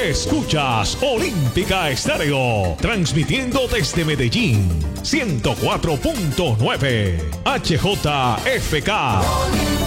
Escuchas Olímpica Estéreo, transmitiendo desde Medellín, 104.9 HJFK.